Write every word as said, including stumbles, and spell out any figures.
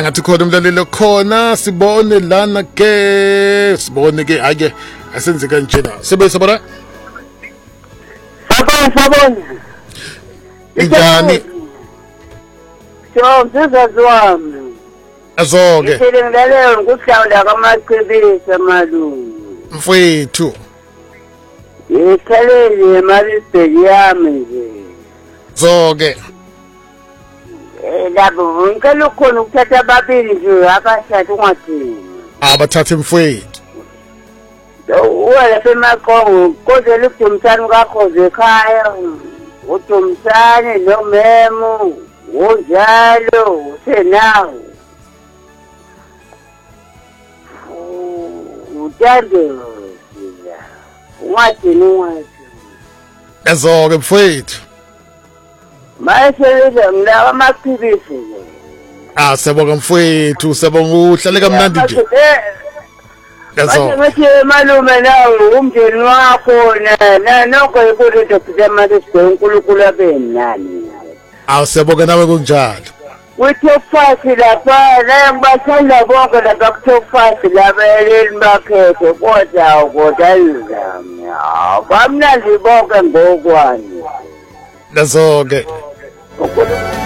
ngathi khona umlaleli khona sibone lana ke sibone ke ake asenze kanjena sebe sabona sabona sabona injani so sizazwami azoke ngileleyo ngikuhlawula kamachibisi amalungu mfowethu ikhaleli emalisbheki yami nje zoke eh labo ngicela ukhona ukuthatha ababili nje abashathu ungathini abathathe mfowethu uwela semaqongo kodwa lidumsana kakhoze ekhaya udumsane nomemo unjalo usenawo uthande ungathini ungathi azoke mfowethu mayesebenza ngilaka amaphilisi ah sebonga mfowethu sebonga uhlale kamnandi nje Yazo. Bathi malume nawe umndeni wakho na nokho ikulento phela uNkulunkulu abeni nani. Awusebonga nawe kunjalo. Kuthe fasi lapha la ngibathanda bonke lapha kuthe fasi lapha elimakhethe kodwa ukodayizami. Bamnandi bonke ngokwani. Lazoke.